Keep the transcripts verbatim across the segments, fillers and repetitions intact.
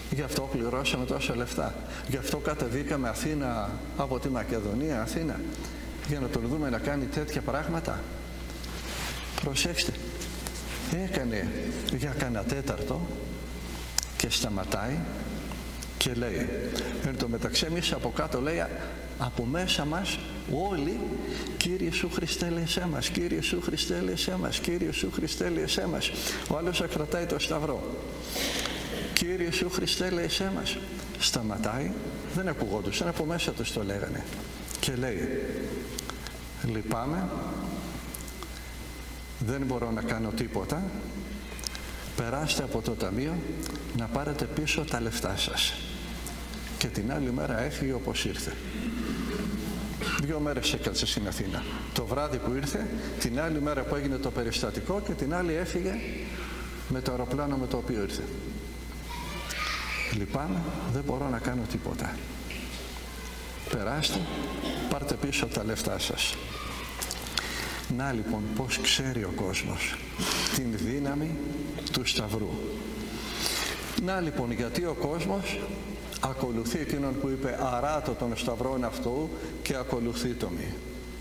Γι' αυτό πληρώσαμε τόσα λεφτά. Γι' αυτό κατεβήκαμε Αθήνα από τη Μακεδονία, Αθήνα, για να τον δούμε να κάνει τέτοια πράγματα. Προσέξτε, έκανε για κανένα τέταρτο και σταματάει και λέει, εν τω μεταξύ εμείς από κάτω λέει, από μέσα μας όλοι, Κύριε Ιησού Χριστέ ελέησέ μας, Κύριε Ιησού Χριστέ ελέησέ μας, Κύριε Ιησού Χριστέ ελέησέ μας. Ο άλλος κρατάει το σταυρό. Κύριε Ιησού Χριστέ ελέησέ μας. Σταματάει, δεν ακουγόντουσαν, από μέσα τους το λέγανε. Και λέει, λυπάμαι, δεν μπορώ να κάνω τίποτα, περάστε από το ταμείο να πάρετε πίσω τα λεφτά σας. Και την άλλη μέρα έφυγε όπως ήρθε. Δύο μέρες έκατσε στην Αθήνα. Το βράδυ που ήρθε, την άλλη μέρα που έγινε το περιστατικό και την άλλη έφυγε με το αεροπλάνο με το οποίο ήρθε. Λυπάμαι, δεν μπορώ να κάνω τίποτα. Περάστε, πάρτε πίσω τα λεφτά σας. Να λοιπόν πως ξέρει ο κόσμος την δύναμη του Σταυρού. Να λοιπόν γιατί ο κόσμος ακολουθεί εκείνον που είπε αράτω των σταυρών αυτού και ακολουθεί το μη.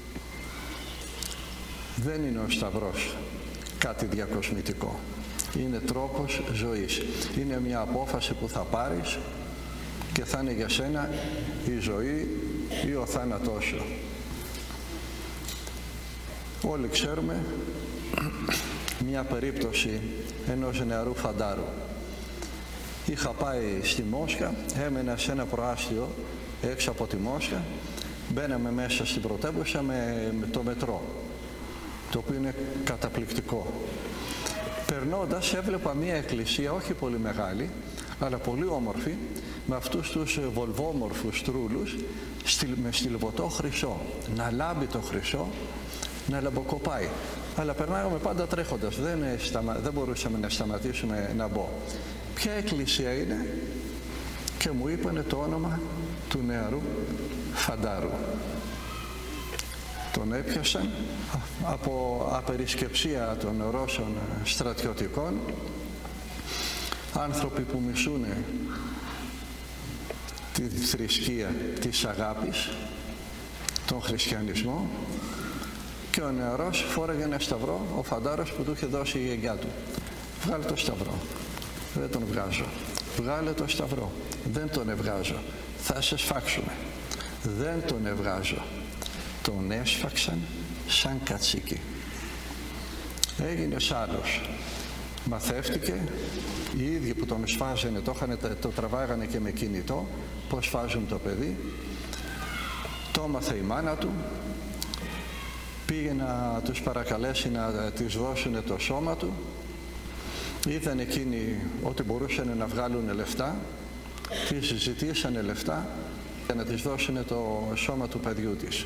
Δεν είναι ο Σταυρός κάτι διακοσμητικό. Είναι τρόπος ζωής. Είναι μια απόφαση που θα πάρεις και θα είναι για σένα η ζωή ή ο θάνατός σου. Όλοι ξέρουμε μια περίπτωση ενός νεαρού φαντάρου. Είχα πάει στη Μόσχα, έμενα σε ένα προάστιο έξω από τη Μόσχα, μπαίναμε μέσα στην πρωτεύουσα με, με το μετρό, το οποίο είναι καταπληκτικό. Περνώντας έβλεπα μια εκκλησία όχι πολύ μεγάλη, αλλά πολύ όμορφη, με αυτούς τους βολβόμορφους τρούλους, με στυλβωτό χρυσό, να λάμπει το χρυσό, να λαμποκοπάει. Αλλά περνάγαμε πάντα τρέχοντας, δεν, σταμα... δεν μπορούσαμε να σταματήσουμε να μπω. Ποια εκκλησία είναι? Και μου είπανε το όνομα του νεαρού φαντάρου. Τον έπιασαν από απερισκεψία των Ρώσων στρατιωτικών, άνθρωποι που μισούν τη θρησκεία της αγάπης, τον χριστιανισμό, και ο νεαρός φόραγε ένα σταυρό, ο φαντάρος που του είχε δώσει η γιαγιά του. Βγάλε το σταυρό. Δεν τον βγάζω. Βγάλε το σταυρό. Δεν τον ευγάζω. Θα σε σφάξουμε. Δεν τον ευγάζω. Τον έσφαξαν σαν κατσίκι. Έγινες άλλος. Μαθεύτηκε, οι ίδιοι που τον σφάζανε το, είχαν, το τραβάγανε και με κινητό, πως σφάζουν το παιδί. Το έμαθε η μάνα του, πήγε να τους παρακαλέσει να της δώσουν το σώμα του. Είδαν εκείνοι ότι μπορούσαν να βγάλουν λεφτά, της ζητήσανε λεφτά για να της δώσουν το σώμα του παιδιού της.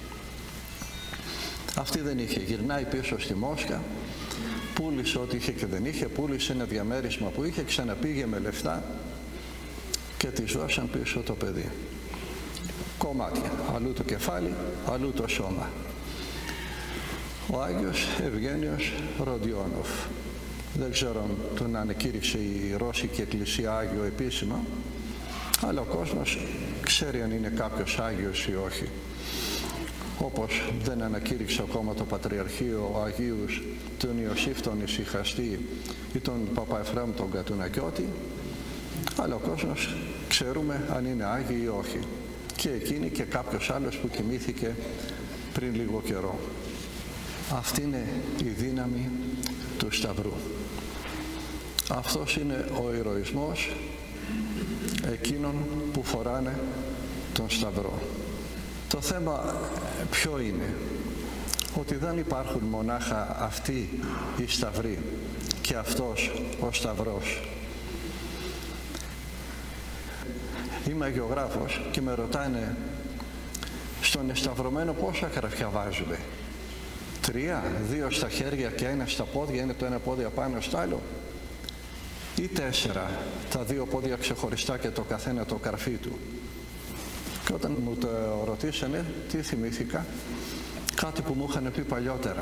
Αυτή δεν είχε, γυρνάει πίσω στη Μόσχα, πούλησε ό,τι είχε και δεν είχε, πούλησε ένα διαμέρισμα που είχε, ξαναπήγε με λεφτά και της δώσαν πίσω το παιδί. Κομμάτια, αλλού το κεφάλι, αλλού το σώμα. Ο Άγιος Ευγένιος Ροντιόνοφ, δεν ξέρω αν τον ανακήρυξε η Ρώσικη Εκκλησία Άγιο επίσημα, αλλά ο κόσμος ξέρει αν είναι κάποιος Άγιος ή όχι. Όπως δεν ανακήρυξε ακόμα το Πατριαρχείο Αγίους τον Ιωσήφ τον Ησυχαστή ή τον Παπαεφραίμ τον Κατουνακιώτη, αλλά ο κόσμος ξέρουμε αν είναι Άγιοι ή όχι. Και εκείνη και κάποιος άλλος που κοιμήθηκε πριν λίγο καιρό. Αυτή είναι η δύναμη του Σταυρού. Αυτός είναι ο ηρωισμός εκείνων που φοράνε τον Σταυρό. Το θέμα ποιο είναι? Ότι δεν υπάρχουν μονάχα αυτοί οι Σταυροί και αυτός ο Σταυρός. Είμαι αγιογράφος και με ρωτάνε στον εσταυρωμένο πόσα καραφιά βάζουμε? Τρία, δύο στα χέρια και ένα στα πόδια, είναι το ένα πόδι απάνω στο άλλο, ή τέσσερα, τα δύο πόδια ξεχωριστά και το καθένα το καρφί του? Και όταν μου το ρωτήσανε, τι θυμήθηκα? Κάτι που μου είχαν πει παλιότερα.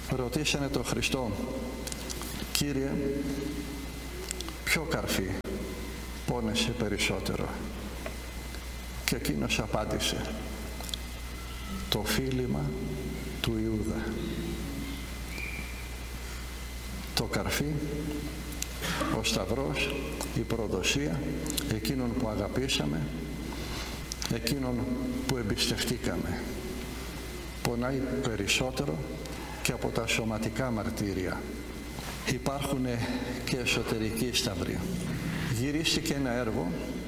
Ρωτήσανε τον Χριστό, Κύριε, ποιο καρφί, πόνεσαι περισσότερο? Και εκείνος απάντησε, το φίλημα του Ιούδα. Το καρφί, ο σταυρός, η προδοσία εκείνων που αγαπήσαμε, εκείνων που εμπιστευτήκαμε, πονάει περισσότερο και από τα σωματικά μαρτύρια. Υπάρχουν και εσωτερικοί σταυροί. Γυρίστηκε ένα έργο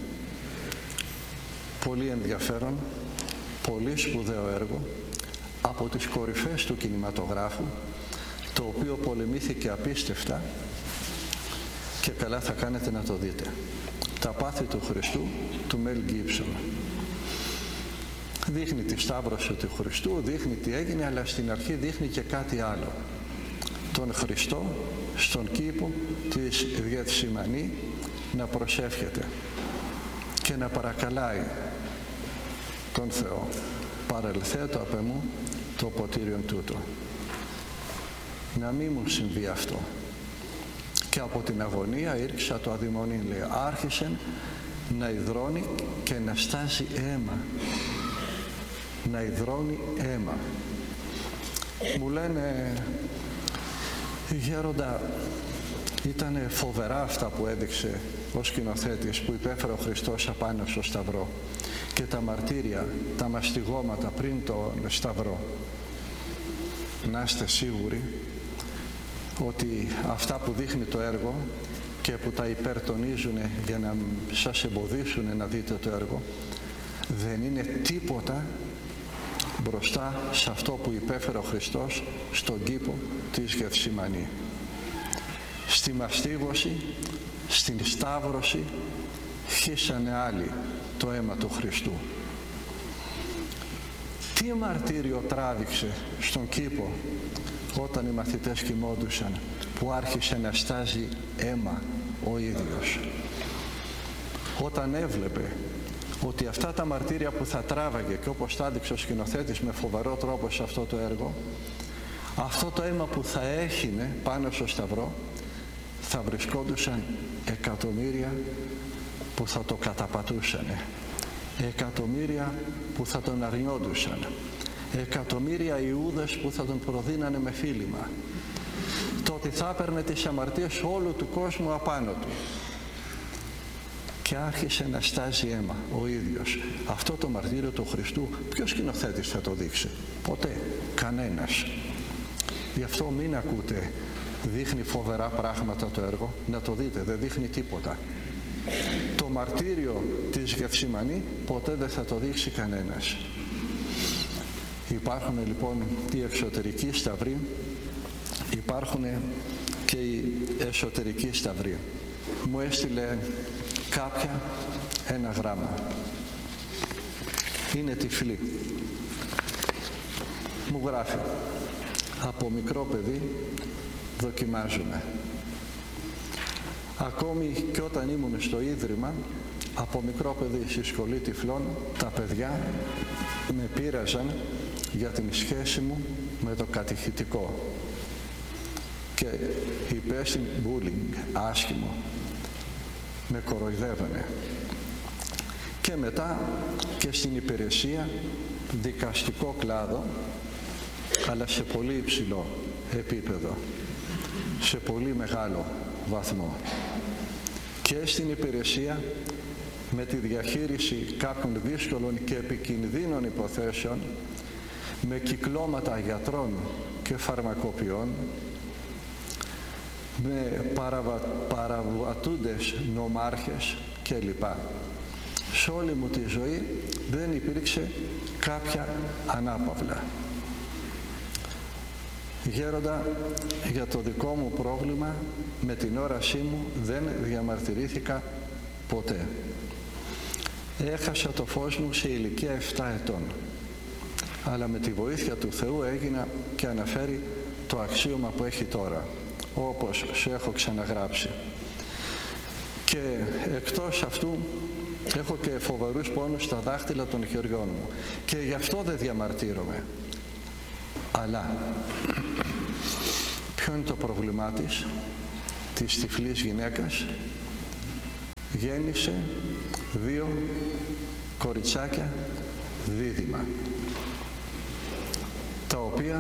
πολύ ενδιαφέρον, πολύ σπουδαίο έργο, από τις κορυφές του κινηματογράφου, το οποίο πολεμήθηκε απίστευτα και καλά θα κάνετε να το δείτε. Τα πάθη του Χριστού, του Μέλ Γκίψον. Δείχνει τη σταύρωση του Χριστού, δείχνει τι έγινε, αλλά στην αρχή δείχνει και κάτι άλλο. Τον Χριστό στον κήπο της Γεθσιμανή να προσεύχεται και να παρακαλάει τον Θεό, παρελθέτω απ' εμού το ποτήριον τούτο. Να μην μου συμβεί αυτό. Και από την αγωνία ήρξα το αδειμονήν, λέει, άρχισε να υδρώνει και να στάζει αίμα. Να υδρώνει αίμα. Μου λένε, γέροντα, ήταν φοβερά αυτά που έδειξε ο σκηνοθέτης, που υπέφερε ο Χριστός απάνω στο σταυρό, και τα μαρτύρια, τα μαστιγώματα πριν τον σταυρό. Να είστε σίγουροι ότι αυτά που δείχνει το έργο και που τα υπερτονίζουν για να σας εμποδίσουν να δείτε το έργο, δεν είναι τίποτα μπροστά σε αυτό που υπέφερε ο Χριστός στον κήπο της Γεθσιμανή. Στη μαστίγωση, στην σταύρωση χύσανε άλλοι το αίμα του Χριστού. Τι μαρτύριο τράβηξε στον κήπο όταν οι μαθητές κοιμόντουσαν, που άρχισε να στάζει αίμα ο ίδιος? Όταν έβλεπε ότι αυτά τα μαρτύρια που θα τράβαγε, και όπως τα έδειξε ο σκηνοθέτης με φοβερό τρόπο σε αυτό το έργο, αυτό το αίμα που θα έχινε πάνω στο σταυρό, θα βρισκόντουσαν εκατομμύρια που θα το καταπατούσανε, εκατομμύρια που θα τον αρνιόντουσαν, εκατομμύρια Ιούδες που θα τον προδίνανε με φίλημα. Το ότι θα έπαιρνε τις αμαρτίες όλου του κόσμου απάνω του. Και άρχισε να στάζει αίμα ο ίδιος. Αυτό το μαρτύριο του Χριστού ποιος σκηνοθέτης θα το δείξει? Ποτέ. Κανένας. Γι' αυτό μην ακούτε, δείχνει φοβερά πράγματα το έργο. Να το δείτε, δεν δείχνει τίποτα. Το μαρτύριο της Γεθσιμανή ποτέ δεν θα το δείξει κανένας. Υπάρχουν λοιπόν οι εξωτερικοί σταυροί, υπάρχουν και οι εσωτερικοί σταυροί. Μου έστειλε κάποια ένα γράμμα. Είναι τυφλή. Μου γράφει, από μικρό παιδί δοκιμάζουμε. Ακόμη και όταν ήμουν στο Ίδρυμα, από μικρό παιδί στη σχολή τυφλών, τα παιδιά με πείραζαν για την σχέση μου με το κατηχητικό και υπέστη bullying, άσχημο. Με κοροϊδεύανε. Και μετά και στην υπηρεσία, δικαστικό κλάδο, αλλά σε πολύ υψηλό επίπεδο, σε πολύ μεγάλο βαθμό. Και στην υπηρεσία, με τη διαχείριση κάποιων δύσκολων και επικινδύνων υποθέσεων, με κυκλώματα γιατρών και φαρμακοποιών, με παραβα... παραβατούντες νομάρχες κλπ. Σε όλη μου τη ζωή δεν υπήρξε κάποια ανάπαυλα. Γέροντα, για το δικό μου πρόβλημα με την όρασή μου δεν διαμαρτυρήθηκα ποτέ. Έχασα το φως μου σε ηλικία επτά ετών, αλλά με τη βοήθεια του Θεού έγινα και αναφέρει το αξίωμα που έχει τώρα, όπως σου έχω ξαναγράψει. Και εκτός αυτού έχω και φοβερούς πόνους στα δάχτυλα των χεριών μου και γι' αυτό δεν διαμαρτύρομαι. Αλλά ποιο είναι το πρόβλημά της, της τυφλής γυναίκας? γέννησε δύο κοριτσάκια δίδυμα, τα οποία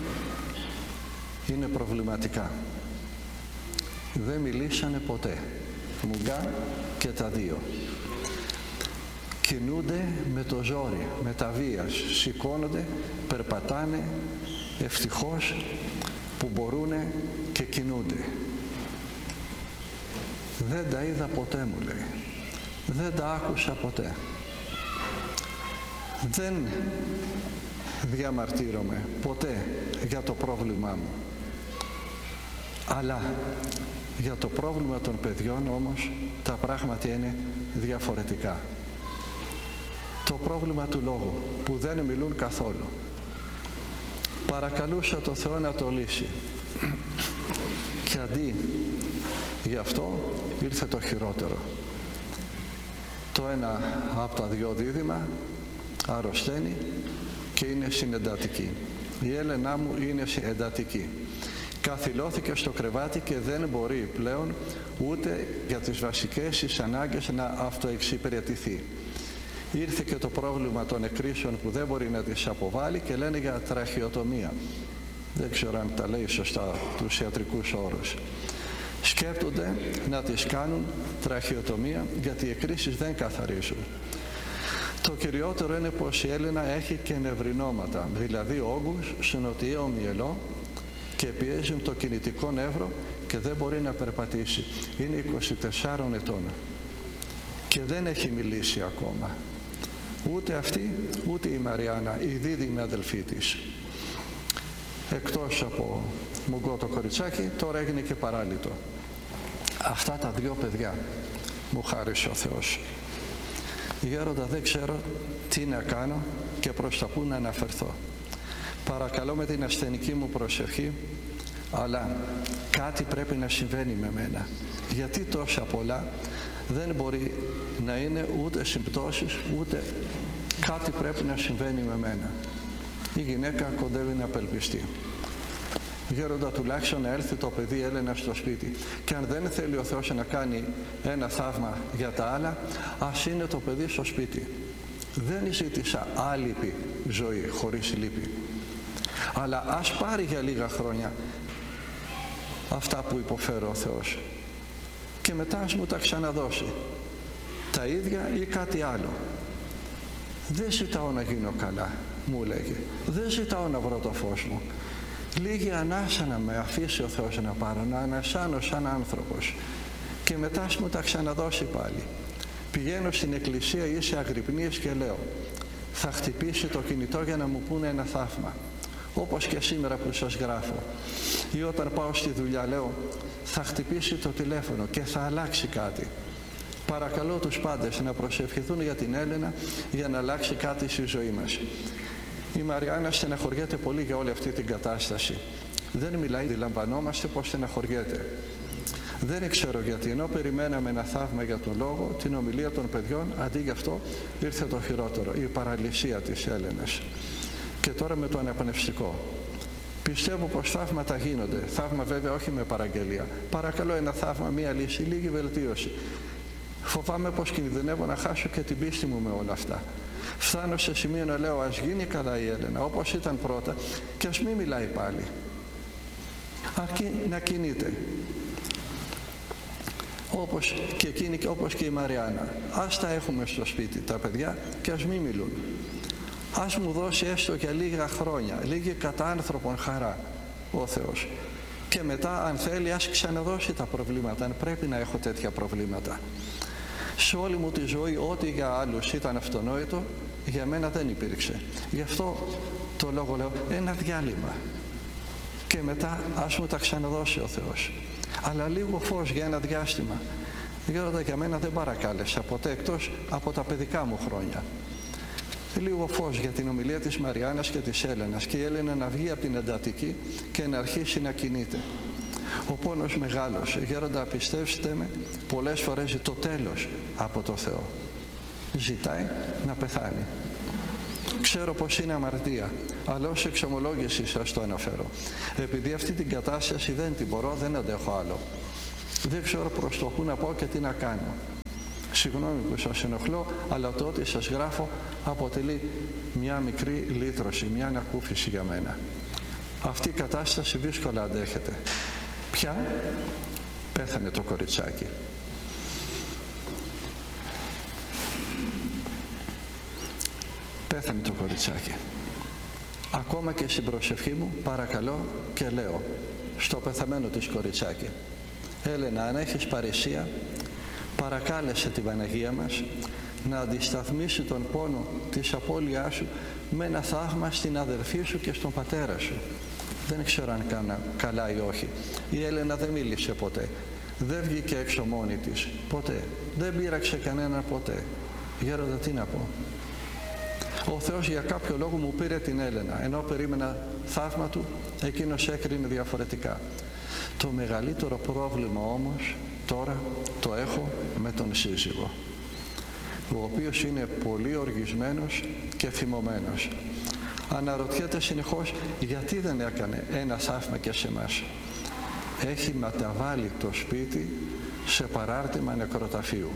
είναι προβληματικά. Δεν μιλήσανε ποτέ, μουγκά και τα δύο. Κινούνται με το ζόρι, με τα βίας, σηκώνονται, περπατάνε, ευτυχώς που μπορούν και κινούνται. Δεν τα είδα ποτέ, μου λέει. Δεν τα άκουσα ποτέ. Δεν διαμαρτύρομαι ποτέ για το πρόβλημά μου. Αλλά για το πρόβλημα των παιδιών όμως τα πράγματα είναι διαφορετικά. Το πρόβλημα του λόγου που δεν μιλούν καθόλου. Παρακαλούσα το Θεό να το λύσει. Και αντί γι' αυτό ήρθε το χειρότερο. Το ένα από τα δυο δίδυμα αρρωσταίνει και είναι συνεντατική. Η Έλενά μου είναι εντατική. Καθυλώθηκε στο κρεβάτι και δεν μπορεί πλέον ούτε για τις βασικές της ανάγκες να αυτοεξυπηρετηθεί. Ήρθε και το πρόβλημα των εκκρίσεων που δεν μπορεί να τις αποβάλει και λένε για τραχιοτομία. Δεν ξέρω αν τα λέει σωστά τους ιατρικούς όρους. Σκέπτονται να τις κάνουν τραχιοτομία γιατί οι εκκρίσεις δεν καθαρίζουν. Το κυριότερο είναι πως η Έλενα έχει και νευρινώματα, δηλαδή όγκους στο νοτιαίο μυελό και πιέζουν το κινητικό νεύρο και δεν μπορεί να περπατήσει. Είναι είκοσι τεσσάρων ετών και δεν έχει μιλήσει ακόμα. Ούτε αυτή, ούτε η Μαριάννα, η δίδυμη αδελφή της. Εκτός από μουγκό το κοριτσάκι, τώρα έγινε και παράλυτο. Αυτά τα δύο παιδιά μου χάρισε ο Θεός. Γέροντα, δεν ξέρω τι να κάνω και προς τα πού να αναφερθώ. Παρακαλώ με την ασθενική μου προσευχή, αλλά κάτι πρέπει να συμβαίνει με μένα. Γιατί τόσα πολλά δεν μπορεί να είναι ούτε συμπτώσεις, ούτε κάτι πρέπει να συμβαίνει με μένα. Η γυναίκα κοντεύει να απελπιστεί. Γέροντα, τουλάχιστον να έρθει το παιδί Έλενα στο σπίτι. Και αν δεν θέλει ο Θεός να κάνει ένα θαύμα για τα άλλα, ας είναι το παιδί στο σπίτι. Δεν ζήτησα άλυπη ζωή χωρίς λύπη. Αλλά ας πάρει για λίγα χρόνια αυτά που υποφέρει ο Θεός. Και μετά ας μου τα ξαναδώσει. Τα ίδια ή κάτι άλλο. Δεν ζητάω να γίνω καλά, μου λέγε. Δεν ζητάω να βρω το φως μου. Λίγη ανάσα να με αφήσει ο Θεός να πάρω, να ανασάνω σαν άνθρωπος. Και μετά ας μου τα ξαναδώσει πάλι. Πηγαίνω στην εκκλησία ή σε αγρυπνίες και λέω, θα χτυπήσει το κινητό για να μου πούνε ένα θαύμα. Όπως και σήμερα που σας γράφω. Ή όταν πάω στη δουλειά λέω, θα χτυπήσει το τηλέφωνο και θα αλλάξει κάτι. Παρακαλώ τους πάντες να προσευχηθούν για την Έλενα για να αλλάξει κάτι στη ζωή μας. Η Μαριάννα στεναχωριέται πολύ για όλη αυτή την κατάσταση. Δεν μιλάει, αντιλαμβανόμαστε πως στεναχωριέται. Δεν ξέρω γιατί, ενώ περιμέναμε ένα θαύμα για τον λόγο, την ομιλία των παιδιών, αντί γι' αυτό ήρθε το χειρότερο, η παραλυσία της Έλενας. Και τώρα με το αναπνευστικό. Πιστεύω πως θαύματα γίνονται. Θαύμα βέβαια όχι με παραγγελία. Παρακαλώ ένα θαύμα, μία λύση, λίγη βελτίωση. Φοβάμαι πως κινδυνεύω να χάσω και την πίστη μου με όλα αυτά. Φτάνω σε σημείο να λέω ας γίνει καλά η Έλενα όπως ήταν πρώτα και ας μην μιλάει πάλι. Αρκεί να κινείται. Όπως και εκείνη και όπως και η Μαριάννα. Ας τα έχουμε στο σπίτι τα παιδιά και ας μην μιλούν. Ας μου δώσει έστω για λίγα χρόνια, λίγη κατά άνθρωπον χαρά ο Θεός. Και μετά αν θέλει ας ξαναδώσει τα προβλήματα, αν πρέπει να έχω τέτοια προβλήματα. Σε όλη μου τη ζωή ό,τι για άλλους ήταν αυτονόητο, για μένα δεν υπήρξε. Γι' αυτό το λόγο λέω ένα διάλειμμα. Και μετά ας μου τα ξαναδώσει ο Θεός. Αλλά λίγο φως για ένα διάστημα. Γέροντα, για μένα δεν παρακάλεσα ποτέ εκτός από τα παιδικά μου χρόνια. Λίγο φως για την ομιλία της Μαριάννας και της Έλενας και η Έλενα να βγει από την εντατική και να αρχίσει να κινείται. Ο πόνος μεγάλος. Γέροντα, πιστέψτε με, πολλές φορές το τέλος από το Θεό. Ζητάει να πεθάνει. Ξέρω πως είναι αμαρτία, αλλά ως εξομολόγηση σας το αναφέρω. Επειδή αυτή την κατάσταση δεν την μπορώ, δεν αντέχω άλλο. Δεν ξέρω προς το πού να πω και τι να κάνω. Συγγνώμη που σας ενοχλώ, αλλά το ότι σας γράφω αποτελεί μια μικρή λύτρωση, μια ανακούφιση για μένα. Αυτή η κατάσταση δύσκολα αντέχεται. Πια πέθανε το κοριτσάκι. Πέθανε το κοριτσάκι. Ακόμα και στην προσευχή μου παρακαλώ και λέω στο πεθαμένο της κοριτσάκι: Έλενα, αν έχεις παρησία, παρακάλεσε την Παναγία μας να αντισταθμίσει τον πόνο της απώλειάς σου με ένα θαύμα στην αδερφή σου και στον πατέρα σου. Δεν ξέρω αν κάνα καλά ή όχι. Η Έλενα δεν μίλησε ποτέ. Δεν βγήκε έξω μόνη της. Ποτέ. Δεν πείραξε κανέναν ποτέ. Γέροντα, τι να πω. Ο Θεός για κάποιο λόγο μου πήρε την Έλενα. Ενώ περίμενα θαύμα του, εκείνος έκρινε διαφορετικά. Το μεγαλύτερο πρόβλημα όμως τώρα το έχω με τον σύζυγο, ο οποίος είναι πολύ οργισμένος και θυμωμένος. Αναρωτιέται συνεχώς γιατί δεν έκανε ένα θαύμα και σε μας. Έχει μεταβάλει το σπίτι σε παράρτημα νεκροταφείου.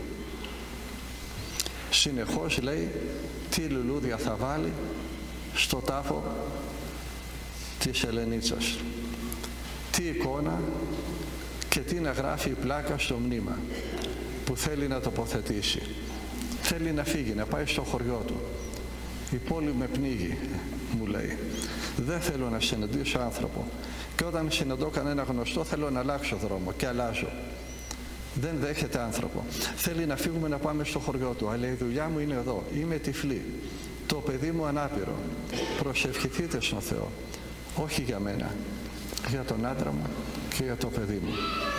Συνεχώς λέει τι λουλούδια θα βάλει στο τάφο της Ελενίτσας, τι εικόνα και τι να γράφει η πλάκα στο μνήμα που θέλει να τοποθετήσει. Θέλει να φύγει, να πάει στο χωριό του. Η πόλη με πνίγει, μου λέει. Δεν θέλω να συναντήσω άνθρωπο. Και όταν συναντώ κανένα γνωστό θέλω να αλλάξω δρόμο και αλλάζω. Δεν δέχεται άνθρωπο. Θέλει να φύγουμε να πάμε στο χωριό του. Αλλά η δουλειά μου είναι εδώ. Είμαι τυφλή. Το παιδί μου ανάπηρο. Προσευχηθείτε στον Θεό. Όχι για μένα. Για τον άντρα μου και για το παιδί μου.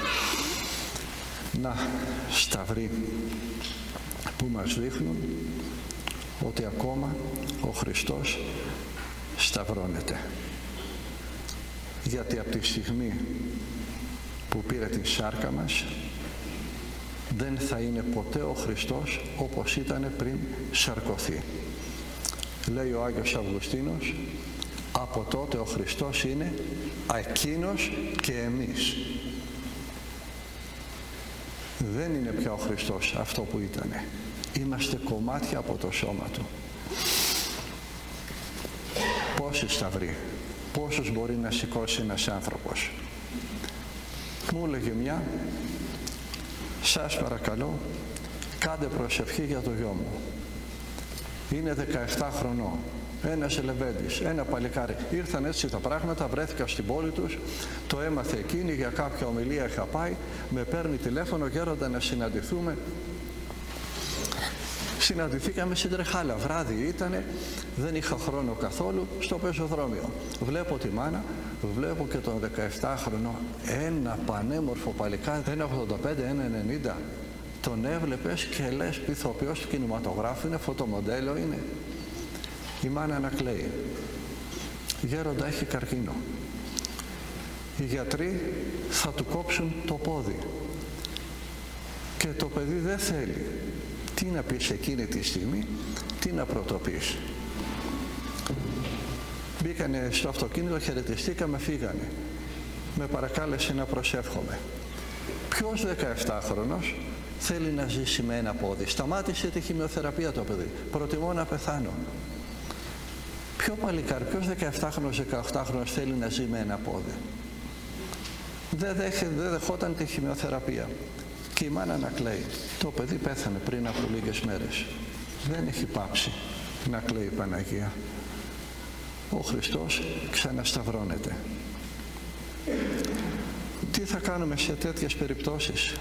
Να, σταυροί που μας δείχνουν ότι ακόμα ο Χριστός σταυρώνεται. Γιατί από τη στιγμή που πήρε τη σάρκα μας δεν θα είναι ποτέ ο Χριστός όπως ήταν πριν σαρκωθεί. Λέει ο Άγιος Αυγουστίνος, από τότε ο Χριστός είναι εκείνος και εμείς. Δεν είναι πια ο Χριστός αυτό που ήτανε. Είμαστε κομμάτια από το σώμα Του. Πόσοι σταυροί, πόσους μπορεί να σηκώσει ένας άνθρωπος. Μου έλεγε μια, σας παρακαλώ, κάντε προσευχή για το γιο μου. Είναι δεκαεπτά χρονών. Ένας ελεβέντης, ένα παλικάρι. Ήρθαν έτσι τα πράγματα, βρέθηκα στην πόλη τους, το έμαθε εκείνη, για κάποια ομιλία είχα πάει, με παίρνει τηλέφωνο, γέροντα να συναντηθούμε. Συναντηθήκαμε στην Τρεχάλα, βράδυ ήτανε, δεν είχα χρόνο καθόλου, στο πεζοδρόμιο. Βλέπω τη μάνα, βλέπω και τον δεκαεπτάχρονο, ένα πανέμορφο παλικάρι, ένα ογδόντα πέντε, ένα ενενήντα. Τον έβλεπες και λες, ηθοποιός του κινηματογράφου είναι, φωτομοντέλο είναι. Η μάνα να κλαίει. Γέροντα, έχει καρκίνο. Οι γιατροί θα του κόψουν το πόδι. Και το παιδί δεν θέλει. Τι να πεις εκείνη τη στιγμή, τι να πρωτοπείς. Μπήκανε στο αυτοκίνητο, χαιρετιστήκαμε, φύγανε. Με παρακάλεσε να προσεύχομαι. Ποιος δεκαεπτάχρονος θέλει να ζήσει με ένα πόδι? Σταμάτησε τη χημειοθεραπεία το παιδί. Προτιμώ να πεθάνω. Ποιο παλικάρι, ποιος δεκαεπτάχρονος, δεκαοκτάχρονος θέλει να ζει με ένα πόδι? Δεν, δέχε, δεν δεχόταν τη χημειοθεραπεία. Και η μάνα να κλαίει. Το παιδί πέθανε πριν από λίγες μέρες. Δεν έχει πάψει να κλαίει η Παναγία. Ο Χριστός ξανασταυρώνεται. Τι θα κάνουμε σε τέτοιες περιπτώσεις?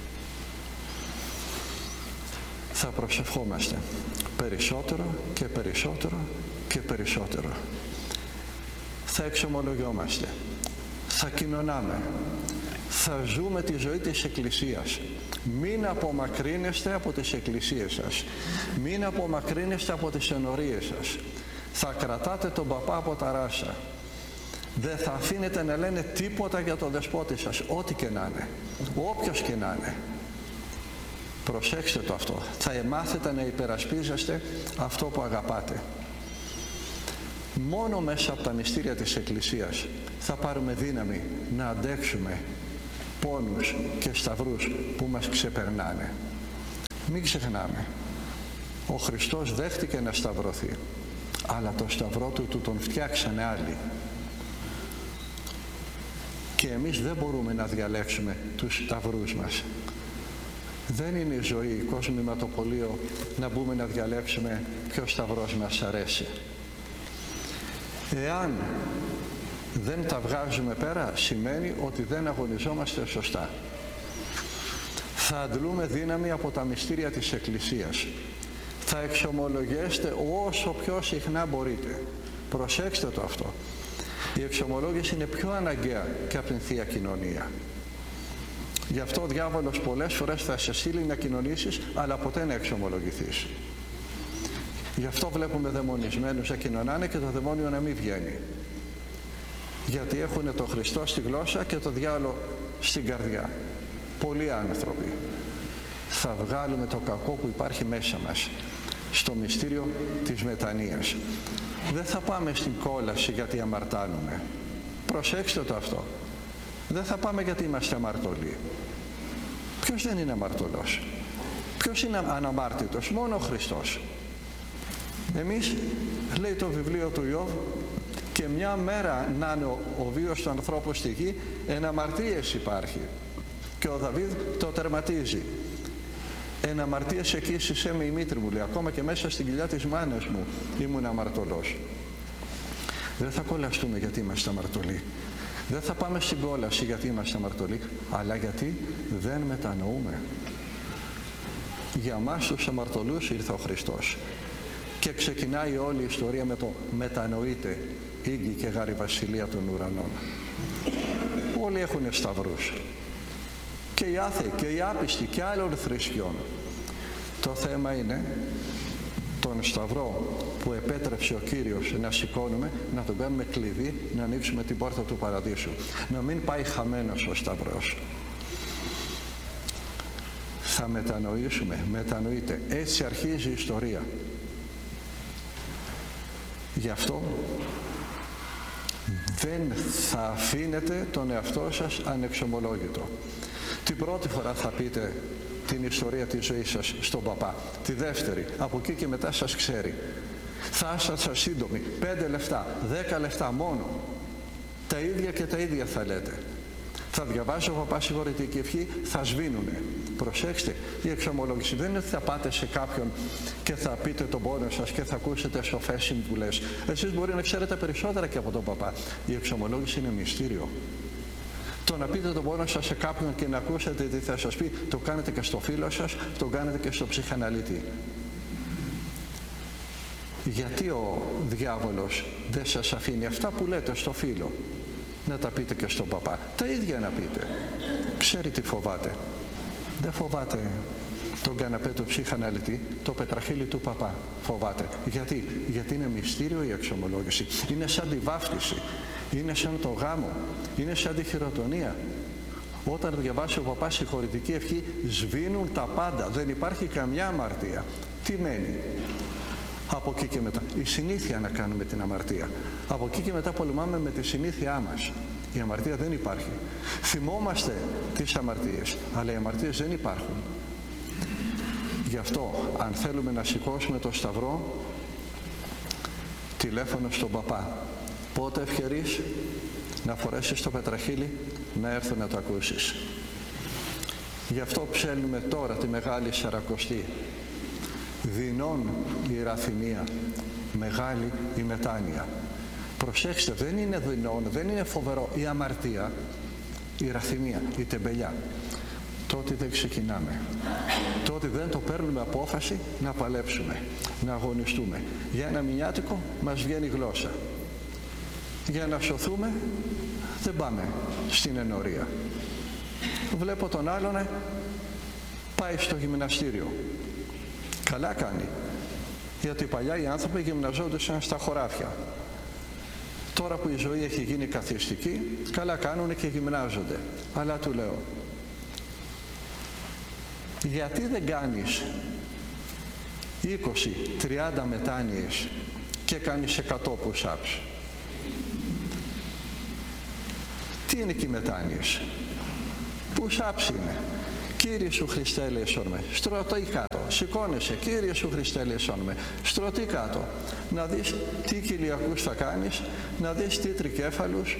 Θα προσευχόμαστε περισσότερο και περισσότερο και περισσότερο. Θα εξομολογιόμαστε. Θα κοινωνάμε. Θα ζούμε τη ζωή της Εκκλησίας. Μην απομακρύνεστε από τις εκκλησίες σας. Μην απομακρύνεστε από τις ενορίες σας. Θα κρατάτε τον παπά από τα ράσα. Δεν θα αφήνετε να λένε τίποτα για τον δεσπότη σας, ό,τι και να είναι, όποιος και να είναι. Προσέξτε το αυτό. Θα μάθετε να υπερασπίζεστε αυτό που αγαπάτε. Μόνο μέσα από τα μυστήρια της Εκκλησίας θα πάρουμε δύναμη να αντέξουμε πόνους και σταυρούς που μας ξεπερνάνε. Μην ξεχνάμε, ο Χριστός δέχτηκε να σταυρωθεί, αλλά το σταυρό του, του τον φτιάξανε άλλοι. Και εμείς δεν μπορούμε να διαλέξουμε τους σταυρούς μας. Δεν είναι η ζωή, κοσμηματοπολείο, να μπούμε να διαλέξουμε ποιος σταυρός μας αρέσει. Εάν δεν τα βγάζουμε πέρα, σημαίνει ότι δεν αγωνιζόμαστε σωστά. Θα αντλούμε δύναμη από τα μυστήρια της Εκκλησίας. Θα εξομολογέστε όσο πιο συχνά μπορείτε. Προσέξτε το αυτό. Η εξομολόγηση είναι πιο αναγκαία και από την Θεία Κοινωνία. Γι' αυτό ο διάβολος πολλές φορές θα σε στείλει να κοινωνήσεις, αλλά ποτέ να εξομολογηθείς. Γι' αυτό βλέπουμε δαιμονισμένους να κοινωνάνε και το δαιμόνιο να μην βγαίνει. Γιατί έχουν τον Χριστό στη γλώσσα και το διάβολο στην καρδιά. Πολλοί άνθρωποι. Θα βγάλουμε το κακό που υπάρχει μέσα μας στο μυστήριο της μετανοίας. Δεν θα πάμε στην κόλαση γιατί αμαρτάνουμε. Προσέξτε το αυτό. Δεν θα πάμε γιατί είμαστε αμαρτωλοί. Ποιος δεν είναι αμαρτωλός? Ποιος είναι αναμάρτητος? Μόνο ο Χριστός. Εμείς, λέει το βιβλίο του Ιώβ, και μια μέρα να είναι ο, ο βίος του ανθρώπου στη γη, εν αμαρτίες υπάρχει. Και ο Δαβίδ το τερματίζει. Εν αμαρτίες εκοίσισέ με η μήτρη μου, λέει, ακόμα και μέσα στην κοιλιά της μάνας μου ήμουν αμαρτωλός. Δεν θα κολλαστούμε γιατί είμαστε αμαρτωλοί. Δεν θα πάμε στην κόλαση γιατί είμαστε αμαρτωλοί, αλλά γιατί δεν μετανοούμε. Για μας τους αμαρτωλούς ήρθε ο Χριστός. Και ξεκινάει όλη η ιστορία με το μετανοείτε, ήγγι και γάρη βασιλεία των ουρανών. Όλοι έχουν σταυρούς. Και οι άθεοι και οι άπιστοι και άλλων θρησκειών. Το θέμα είναι τον σταυρό που επέτρεψε ο Κύριος να σηκώνουμε, να τον κάνουμε κλειδί, να ανοίξουμε την πόρτα του παραδείσου. Να μην πάει χαμένος ο σταυρός. Θα μετανοήσουμε, μετανοείτε. Έτσι αρχίζει η ιστορία. Γι' αυτό δεν θα αφήνετε τον εαυτό σας ανεξομολόγητο. Την πρώτη φορά θα πείτε την ιστορία της ζωής σας στον παπά. Τη δεύτερη, από εκεί και μετά σας ξέρει. Θα σας σύντομη, πέντε λεπτά, δέκα λεπτά μόνο. Τα ίδια και τα ίδια θα λέτε. Θα διαβάζει ο παπάς συγχωρητική ευχή, θα σβήνουνε. Προσέξτε, η εξομολόγηση δεν είναι ότι θα πάτε σε κάποιον και θα πείτε τον πόνο σας και θα ακούσετε σοφές συμβουλές. Εσείς μπορεί να ξέρετε περισσότερα και από τον παπά. Η εξομολόγηση είναι μυστήριο. Το να πείτε τον πόνο σας σε κάποιον και να ακούσετε τι θα σας πει, το κάνετε και στο φίλο σας, το κάνετε και στο ψυχαναλύτη. Γιατί ο διάβολος δεν σας αφήνει αυτά που λέτε στο φίλο να τα πείτε και στον παπά? Τα ίδια να πείτε. Ξέρει τι φοβάται. Δεν φοβάται τον καναπέ του ψυχαναλυτή, το πετραχύλι του παπά. Φοβάται. Γιατί? Γιατί είναι μυστήριο η εξομολόγηση. Είναι σαν τη βάφτιση. Είναι σαν το γάμο. Είναι σαν τη χειροτονία. Όταν διαβάσει ο παπάς συγχωρητική ευχή, σβήνουν τα πάντα. Δεν υπάρχει καμιά αμαρτία. Τι μένει? Από εκεί και μετά. Η συνήθεια να κάνουμε την αμαρτία. Από εκεί και μετά πολεμάμε με τη συνήθειά μας. Η αμαρτία δεν υπάρχει. Θυμόμαστε τις αμαρτίες, αλλά οι αμαρτίες δεν υπάρχουν. Γι' αυτό, αν θέλουμε να σηκώσουμε το σταυρό, τηλέφωνο στον παπά. Πότε ευκαιρείς να φορέσεις το πετραχύλι, να έρθω να το ακούσεις. Γι' αυτό ψέλνουμε τώρα τη Μεγάλη Σαρακοστή. Δεινών η ραθυμία, μεγάλη η μετάνοια. Προσέξτε, δεν είναι δεινών, δεν είναι φοβερό η αμαρτία, η ραθυμία, η τεμπελιά. Τότε δεν ξεκινάμε. Τότε δεν το παίρνουμε απόφαση να παλέψουμε, να αγωνιστούμε. Για ένα μηνιάτικο μας βγαίνει γλώσσα. Για να σωθούμε δεν πάμε στην ενορία. Βλέπω τον άλλον πάει στο γυμναστήριο. Καλά κάνει. Γιατί παλιά οι άνθρωποι γυμναζόντουσαν στα χωράφια. Τώρα που η ζωή έχει γίνει καθιστική, καλά κάνουν και γυμνάζονται. Αλλά του λέω, γιατί δεν κάνεις είκοσι τριάντα μετάνοιες και κάνεις εκατό push-ups? Τι είναι και οι μετάνοιες? Push-ups είναι. Κύριε Σου Χριστέ ελέησον με. Στρωτή κάτω. Σηκώνεσαι. Κύριε Σου Χριστέ ελέησον με. Στρωτή κάτω. Να δεις τι κοιλιακούς θα κάνεις, να δεις τι τρικέφαλους,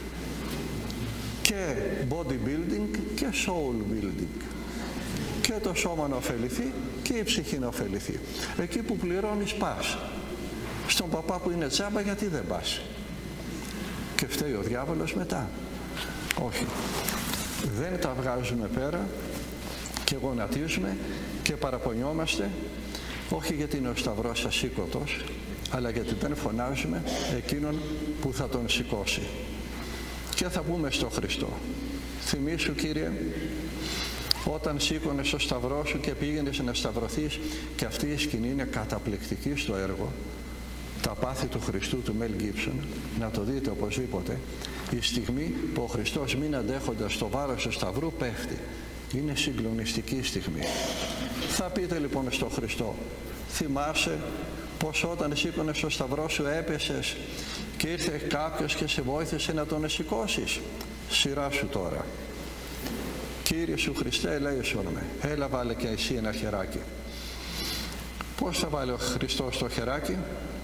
και bodybuilding και soul building. Και το σώμα να ωφεληθεί και η ψυχή να ωφεληθεί. Εκεί που πληρώνεις πας. Στον παπά που είναι τσάμπα, γιατί δεν πας? Και φταίει ο διάβολος μετά? Όχι. Δεν τα βγάζουμε πέρα και γονατίζουμε και παραπονιόμαστε, όχι γιατί είναι ο Σταυρός ασήκωτος, αλλά γιατί δεν φωνάζουμε εκείνον που θα τον σηκώσει. Και θα πούμε στο Χριστό: θυμήσου, Κύριε, όταν σήκωνες το Σταυρό Σου και πήγαινες να σταυρωθείς, και αυτή η σκηνή είναι καταπληκτική στο έργο, τα πάθη του Χριστού του Μέλ Γκίψον, να το δείτε οπωσδήποτε, η στιγμή που ο Χριστός, μην αντέχοντας το βάρος του Σταυρού, πέφτει. Είναι συγκλονιστική στιγμή. Θα πείτε λοιπόν στο Χριστό: θυμάσαι πως όταν σήκωνες το Σταυρό Σου έπεσες και ήρθε κάποιος και σε βοήθησε να τον σηκώσεις? Σειρά σου τώρα. Κύριε Σου Χριστέ ελέησον με. Έλα, βάλε και εσύ ένα χεράκι. Πώς θα βάλει ο Χριστός το χεράκι?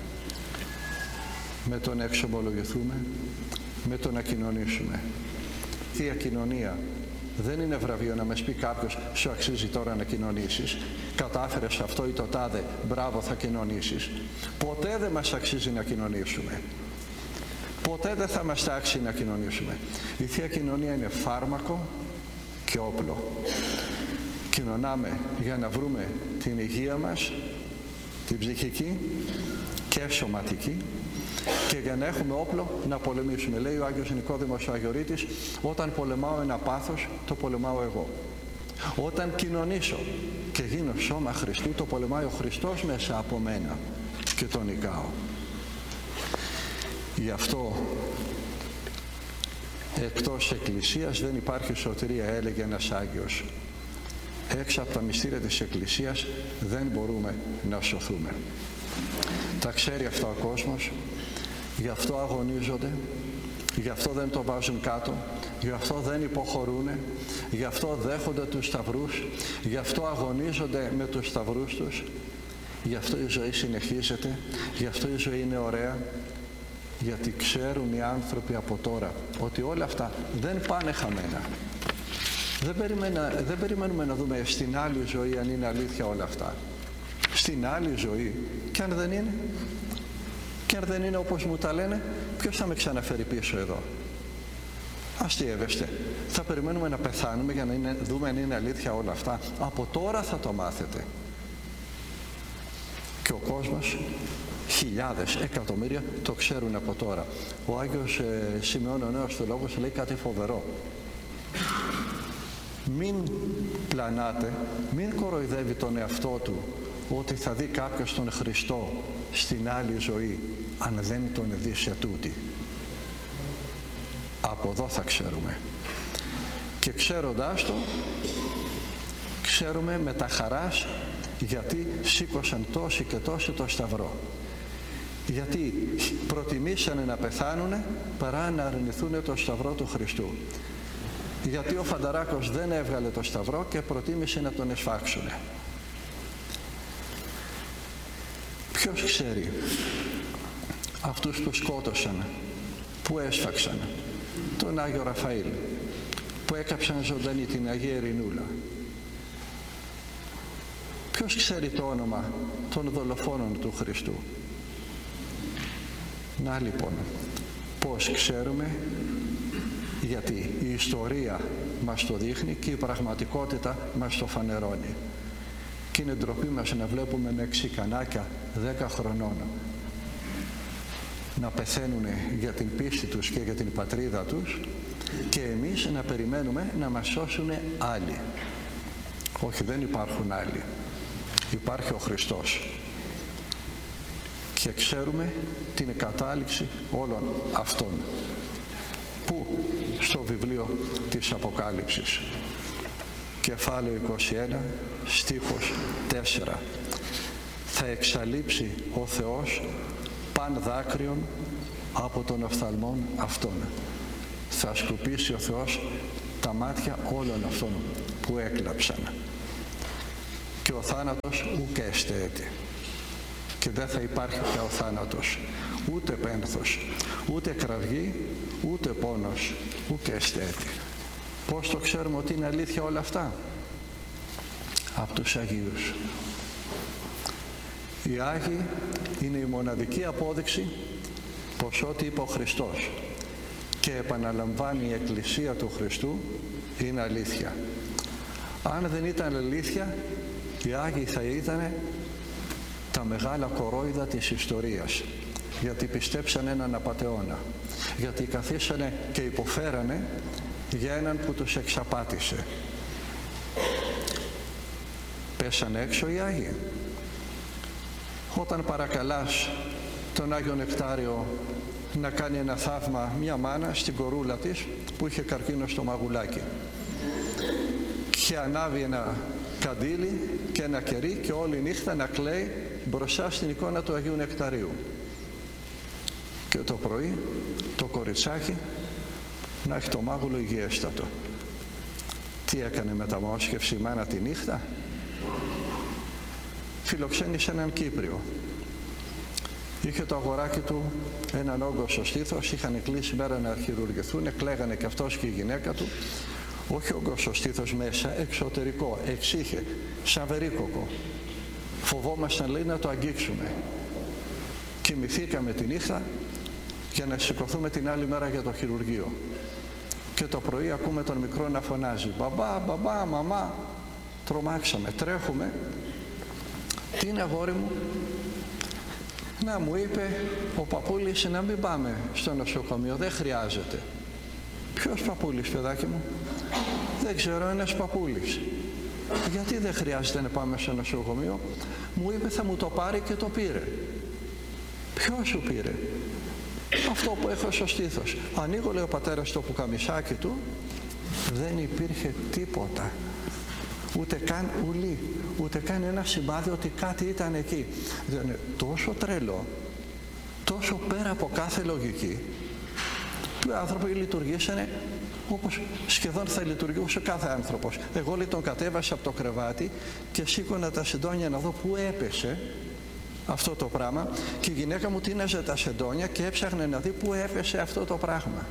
Με το να εξομολογηθούμε, με το να κοινωνήσουμε. Η ακοινωνία δεν είναι βραβείο να μας πει κάποιος: σου αξίζει τώρα να κοινωνήσεις, κατάφερες αυτό ή το τάδε, μπράβο, θα κοινωνήσεις. Ποτέ δεν μας αξίζει να κοινωνήσουμε. Ποτέ δεν θα μας τάξει να κοινωνήσουμε. Η Θεία Κοινωνία είναι φάρμακο και όπλο. Κοινωνάμε για να βρούμε την υγεία μας, την ψυχική και σωματική, και για να έχουμε όπλο να πολεμήσουμε. Λέει ο Άγιος Νικόδημος ο Αγιορείτης: όταν πολεμάω ένα πάθος, το πολεμάω εγώ. Όταν κοινωνήσω και γίνω σώμα Χριστού, το πολεμάει ο Χριστός μέσα από μένα και τον νικάω. Γι' αυτό εκτός Εκκλησίας δεν υπάρχει σωτηρία, έλεγε ένας Άγιος. Έξω από τα μυστήρια της Εκκλησίας δεν μπορούμε να σωθούμε. Τα ξέρει αυτά ο κόσμος, γι' αυτό αγωνίζονται, γι' αυτό δεν το βάζουν κάτω, γι' αυτό δεν υποχωρούν, γι' αυτό δέχονται τους σταυρούς, γι' αυτό αγωνίζονται με τους σταυρούς τους, γι' αυτό η ζωή συνεχίζεται, γι' αυτό η ζωή είναι ωραία, γιατί ξέρουν οι άνθρωποι από τώρα ότι όλα αυτά δεν πάνε χαμένα. Δεν, περιμένα, δεν περιμένουμε να δούμε στην άλλη ζωή αν είναι αλήθεια όλα αυτά. Στην άλλη ζωή, και αν δεν είναι, και αν δεν είναι όπως μου τα λένε, ποιος θα με ξαναφέρει πίσω εδώ? Αστείευεστε. Θα περιμένουμε να πεθάνουμε για να είναι, δούμε αν είναι αλήθεια όλα αυτά? Από τώρα θα το μάθετε. Και ο κόσμος, χιλιάδες, εκατομμύρια, το ξέρουν από τώρα. Ο Άγιος ε, Σημεών ο Νέος Θεολόγος λέει κάτι φοβερό: μην πλανάτε, μην κοροϊδεύει τον εαυτό του ότι θα δει κάποιος τον Χριστό στην άλλη ζωή, αν δεν τον δει σε τούτη. Από εδώ θα ξέρουμε. Και ξέροντάς το, ξέρουμε με τα χαράς, γιατί σήκωσαν τόσοι και τόσοι το Σταυρό. Γιατί προτιμήσανε να πεθάνουνε παρά να αρνηθούν το Σταυρό του Χριστού. Γιατί ο Φανταράκος δεν έβγαλε το Σταυρό και προτίμησε να τον εσφάξουνε. Ποιος ξέρει αυτούς που σκότωσαν, που έσφαξαν τον Άγιο Ραφαήλ, που έκαψαν ζωντανή την Αγία Ειρηνούλα? Ποιος ξέρει το όνομα των δολοφόνων του Χριστού? Να λοιπόν, πώς ξέρουμε? Γιατί η ιστορία μας το δείχνει και η πραγματικότητα μας το φανερώνει. Και είναι ντροπή μας να βλέπουμε μεξικανάκια δέκα χρονών να πεθαίνουν για την πίστη τους και για την πατρίδα τους, και εμείς να περιμένουμε να μας σώσουν άλλοι. Όχι, δεν υπάρχουν άλλοι. Υπάρχει ο Χριστός. Και ξέρουμε την κατάληξη όλων αυτών. Πού? Στο βιβλίο της Αποκάλυψης, κεφάλαιο είκοσι ένα, στίχος τέσσερα. Θα εξαλείψει ο Θεός παν δάκρυον από των οφθαλμών αυτών. Θα σκουπίσει ο Θεός τα μάτια όλων αυτών που έκλαψαν. Και ο θάνατος ουκ έστε έτη. Και δεν θα υπάρχει πια ο θάνατος, ούτε πένθος, ούτε κραυγή, ούτε πόνος, ουκ έστε έτη. Πώς το ξέρουμε ότι είναι αλήθεια όλα αυτά? Από τους Αγίους. Οι Άγιοι είναι η μοναδική απόδειξη πως ό,τι είπε ο Χριστός και επαναλαμβάνει η Εκκλησία του Χριστού είναι αλήθεια. Αν δεν ήταν αλήθεια, οι Άγιοι θα ήταν τα μεγάλα κορόιδα της ιστορίας, γιατί πιστέψαν έναν απατεώνα, γιατί καθίσανε και υποφέρανε για έναν που τους εξαπάτησε. Πέσανε έξω οι Άγιοι. Όταν παρακαλάς τον Άγιο Νεκτάριο να κάνει ένα θαύμα, μια μάνα στην κορούλα της που είχε καρκίνο στο μαγουλάκι και ανάβει ένα καντήλι και ένα κερί και όλη νύχτα να κλαίει μπροστά στην εικόνα του Αγίου Νεκταρίου, και το πρωί το κοριτσάκι να έχει το μάγουλο υγιέστατο. Τι έκανε μεταμόσχευση η μάνα τη νύχτα? Φιλοξένησε έναν Κύπριο. Είχε το αγοράκι του έναν όγκο στο στήθος, είχαν κλείσει μέρα να χειρουργηθούν, κλαίγανε και αυτός και η γυναίκα του. Όχι όγκο στο στήθος μέσα, εξωτερικό, εξήχε, σαν βερίκοκο. Φοβόμασταν, λέει, να το αγγίξουμε. Κοιμηθήκαμε τη νύχτα για να σηκωθούμε την άλλη μέρα για το χειρουργείο. Και το πρωί ακούμε τον μικρό να φωνάζει «Μπαμπά, μπαμπά, μαμά». Τρομάξαμε, τρέχουμε. Τι είναι, αγόρι μου? Να, μου είπε ο παππούλης να μην πάμε στο νοσοκομείο, δεν χρειάζεται. Ποιος παππούλης, παιδάκι μου? Δεν ξέρω, ένας παππούλης. Γιατί δεν χρειάζεται να πάμε στο νοσοκομείο? Μου είπε θα μου το πάρει και το πήρε. Ποιος σου πήρε? Αυτό που έχω στο στήθος. Ανοίγω, λέει ο πατέρας, το πουκαμισάκι του, δεν υπήρχε τίποτα. Ούτε καν ουλή, ούτε καν ένα σημάδι ότι κάτι ήταν εκεί. Δεν είναι τόσο τρελό, τόσο πέρα από κάθε λογική, που οι άνθρωποι λειτουργήσανε όπως σχεδόν θα λειτουργούσε κάθε άνθρωπος. Εγώ, λέει, τον κατέβασα από το κρεβάτι και σήκωνα τα σεντόνια να δω πού έπεσε αυτό το πράγμα, και η γυναίκα μου τίναζε τα σεντόνια και έψαχνε να δει πού έπεσε αυτό το πράγμα.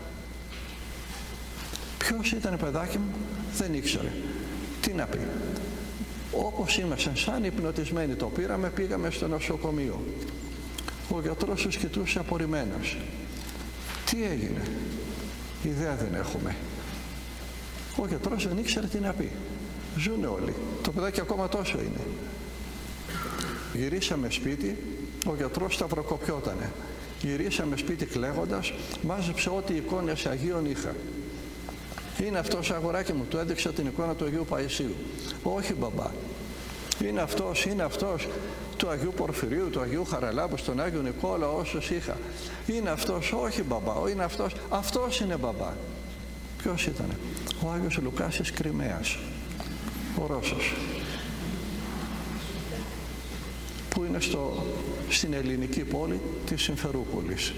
Ποιος ήταν, παιδάκι μου? Δεν ήξερε. Τι να πει? Όπως ήμασταν σαν υπνοτισμένοι το πήραμε, πήγαμε στο νοσοκομείο. Ο γιατρός τους κοιτούσε απορριμμένος. Τι έγινε? Ιδέα δεν έχουμε. Ο γιατρός δεν ήξερε τι να πει. Ζουνε όλοι. Το παιδάκι ακόμα τόσο είναι. Γυρίσαμε σπίτι, ο γιατρός σταυροκοπιότανε. Γυρίσαμε σπίτι κλαίγοντας, μάζεψε ό,τι εικόνες Αγίων είχα. Είναι αυτός, αγοράκι μου? Του έδειξα την εικόνα του Αγίου Παϊσίου. Όχι, μπαμπά. Είναι αυτός, είναι αυτός του Αγίου Πορφυρίου, του Αγίου Χαραλάμπου, τον Άγιο Νικόλαο, όσους είχα. Είναι αυτός? Όχι, μπαμπά. Είναι αυτός. Αυτός είναι, μπαμπά. Ποιος ήτανε? Ο Άγιος Λουκάς της Κριμαίας, ο Ρώσος, που είναι στο, στην ελληνική πόλη της Συμφερούπολης.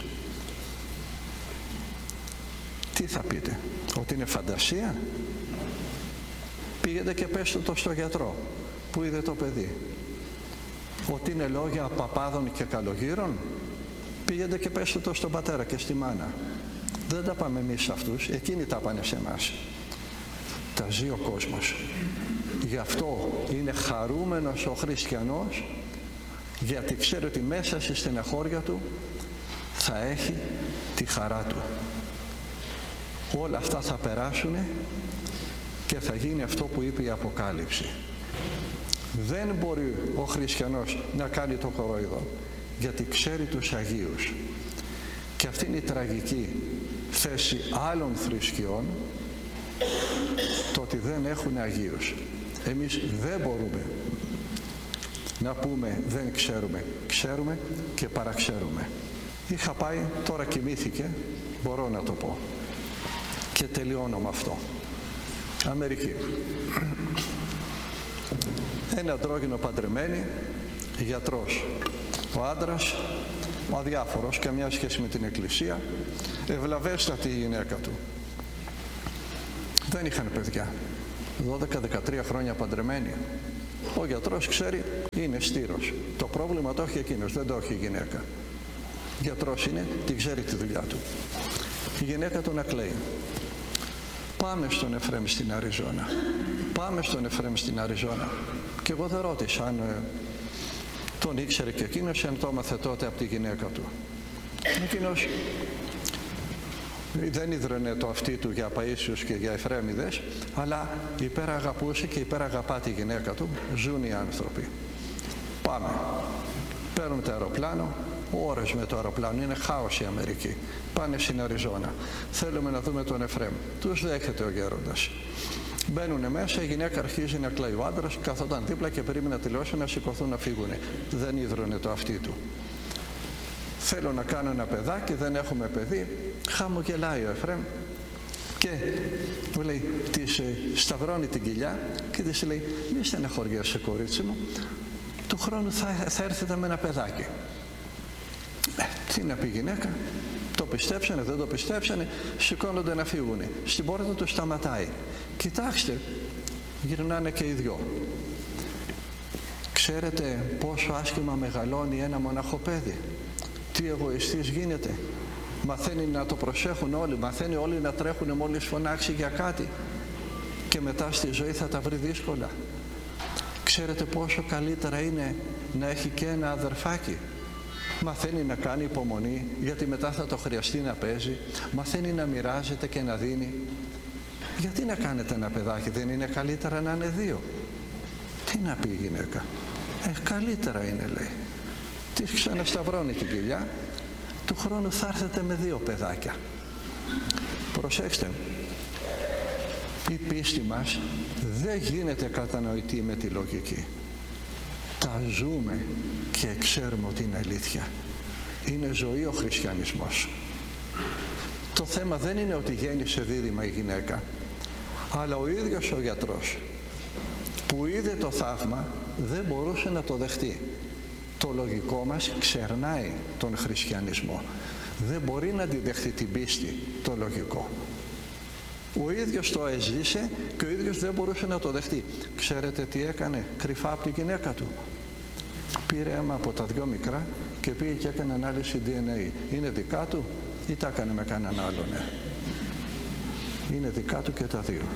Τι θα πείτε? Ότι είναι φαντασία? Πήγαινε και πέστε το στο γιατρό που είδε το παιδί. Ότι είναι λόγια παπάδων και καλογύρων? Πήγαινε και πέστε το στον πατέρα και στη μάνα. Δεν τα πάμε εμείς σε αυτούς, εκείνοι τα πάνε σε εμάς. Τα ζει ο κόσμος. Γι' αυτό είναι χαρούμενος ο χριστιανός, γιατί ξέρει ότι μέσα στη στεναχώρια του θα έχει τη χαρά του. Όλα αυτά θα περάσουν και θα γίνει αυτό που είπε η Αποκάλυψη. Δεν μπορεί ο χριστιανός να κάνει το κορόιδο, γιατί ξέρει τους Αγίους. Και αυτή είναι η τραγική θέση άλλων θρησκειών, το ότι δεν έχουν Αγίους. Εμείς δεν μπορούμε να πούμε δεν ξέρουμε. Ξέρουμε και παραξέρουμε. Είχα πάει, τώρα κοιμήθηκε, μπορώ να το πω. Και τελειώνω με αυτό. Αμερική. Ένα αντρόγυνο παντρεμένη, γιατρός. Ο άντρας, αδιάφορος, καμιά σχέση με την εκκλησία, ευλαβέστατη η γυναίκα του. Δεν είχαν παιδιά. δώδεκα δεκατρία χρόνια παντρεμένη. Ο γιατρός ξέρει, είναι στήρος. Το πρόβλημα το έχει εκείνος, δεν το έχει η γυναίκα. Γιατρός είναι, την ξέρει τη δουλειά του. Η γυναίκα του να κλαίει. Πάμε στον Εφραίμ στην Αριζόνα. Πάμε στον Εφραίμ στην Αριζόνα. Και εγώ δεν ρώτησα αν ε, τον ήξερε και εκείνος, αν το έμαθε τότε από τη γυναίκα του. Εκείνος δεν ίδρωνε το αυτί του για Παΐσιους και για Εφραίμιδες, αλλά υπεραγαπούσε και υπεραγαπά τη γυναίκα του. Ζουν οι άνθρωποι. Πάμε. Παίρνουν το αεροπλάνο, ώρες με το αεροπλάνο, είναι χάος η Αμερική. Πάνε στην Αριζόνα. Θέλουμε να δούμε τον Εφραίμ. Τους δέχεται ο γέροντας. Μπαίνουν μέσα, η γυναίκα αρχίζει να κλαίει. Ο άντρας καθόταν δίπλα και περίμενε να τελειώσει να σηκωθούν να φύγουν. Δεν ίδρωνε το αυτί του. Θέλω να κάνω ένα παιδάκι, δεν έχουμε παιδί. Χαμογελάει ο Εφραίμ και μου λέει, της ε, σταυρώνει την κοιλιά και της λέει, μη στεναχωριέσαι κορίτσι μου, του χρόνου θα, θα έρθετε με ένα παιδάκι. Ε, τι να πει η γυναίκα, το πιστέψανε, δεν το πιστέψανε, σηκώνονται να φύγουν. Στην πόρτα του σταματάει. Κοιτάξτε, γυρνάνε και οι δυο. Ξέρετε πόσο άσχημα μεγαλώνει ένα μοναχό παιδί. Τι εγωιστής γίνεται. Μαθαίνει να το προσέχουν όλοι, μαθαίνει όλοι να τρέχουν μόλις φωνάξει για κάτι και μετά στη ζωή θα τα βρει δύσκολα. Ξέρετε πόσο καλύτερα είναι να έχει και ένα αδερφάκι. Μαθαίνει να κάνει υπομονή, γιατί μετά θα το χρειαστεί να παίζει. Μαθαίνει να μοιράζεται και να δίνει. Γιατί να κάνετε ένα παιδάκι, δεν είναι καλύτερα να είναι δύο? Τι να πει η γυναίκα? Ε, καλύτερα είναι, λέει. Της ξανασταυρώνει την κοιλιά. Του χρόνου θα έρθετε με δύο παιδάκια. Προσέξτε, η πίστη μας δεν γίνεται κατανοητή με τη λογική. Τα ζούμε και ξέρουμε ότι είναι αλήθεια. Είναι ζωή ο χριστιανισμός. Το θέμα δεν είναι ότι γέννησε δίδυμα η γυναίκα, αλλά ο ίδιος ο γιατρός που είδε το θαύμα δεν μπορούσε να το δεχτεί. Το λογικό μας ξερνάει τον χριστιανισμό. Δεν μπορεί να αντιδεχτεί την πίστη το λογικό. Ο ίδιος το έζησε και ο ίδιος δεν μπορούσε να το δεχτεί. Ξέρετε τι έκανε κρυφά από τη γυναίκα του? Πήρε αίμα από τα δυο μικρά και πήγε και έκανε ανάλυση ντι εν έι. Είναι δικά του ή τα έκανε με κανέναν άλλον? Ναι. Είναι δικά του και τα δύο.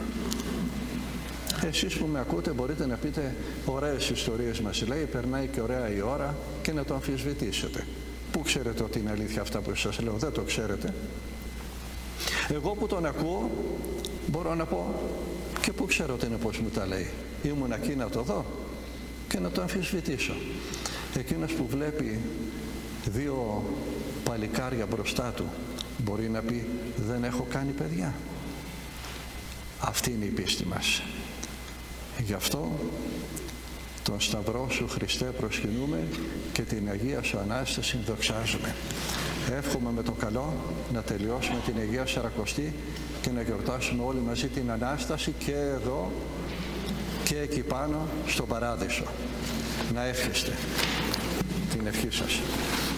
Εσείς που με ακούτε μπορείτε να πείτε ωραίες ιστορίες μας λέει, περνάει και ωραία η ώρα, και να το αμφισβητήσετε. Πού ξέρετε ότι είναι αλήθεια αυτά που σας λέω? Δεν το ξέρετε. Εγώ που τον ακούω μπορώ να πω και πού ξέρω ότι είναι πως μου τα λέει. Ήμουν εκεί να το δω και να το αμφισβητήσω. Εκείνος που βλέπει δύο παλικάρια μπροστά του μπορεί να πει δεν έχω κάνει παιδιά. Αυτή είναι η πίστη μας. Γι' αυτό τον Σταυρό σου Χριστέ προσκυνούμε και την Αγία σου Ανάσταση δοξάζουμε. Εύχομαι με το καλό να τελειώσουμε την Αγία Σαρακοστή και να γιορτάσουμε όλοι μαζί την Ανάσταση και εδώ και εκεί πάνω στον Παράδεισο. Να εύχεστε την ευχή σας.